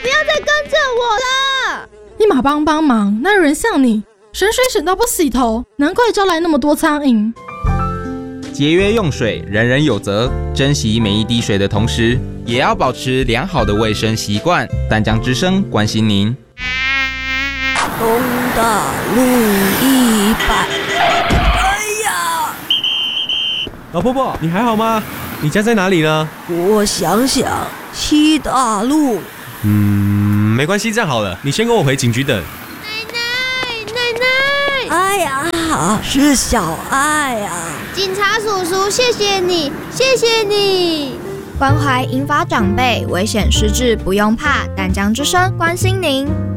不要再跟着我了！ 一马帮忙，哪有人像你？省水省到不洗头，难怪招来那么多苍蝇。 节约用水，人人有责。珍惜每一滴水的同时，也要保持良好的卫生习惯。淡江之声关心您。 东大路100。哎呀！ 老婆婆，你还好吗？你家在哪里呢？ 我想想，7大路。 没关系，这样好了，你先跟我回警局等。 奶奶！ 哎呀，是小爱啊！ 警察叔叔，谢谢你，谢谢你！ 关怀银发长辈，危险失智不用怕。淡江之声关心您。